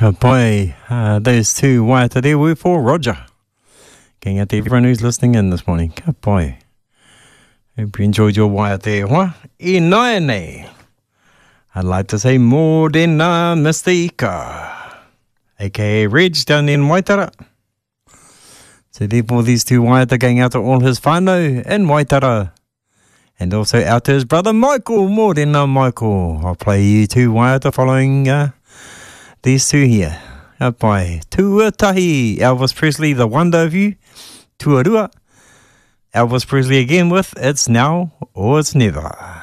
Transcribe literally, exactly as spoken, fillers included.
Ka pai, uh, those two waiata there were for Roger. Getting out to everyone who's listening in this morning. Ka pai. Hope you enjoyed your waiata there. Wha? I nai nei. I'd like to say more than uh, Mister Ika, aka Reg down in Waitara. So therefore these two waiata going out to all his whānau in Waitara. And also out to his brother Michael, more than uh, Michael. I'll play you two waiata following uh, these two here. Up by Tuatahi, Elvis Presley, The Wonder of You. Tuarua, Elvis Presley again with It's Now or It's Never.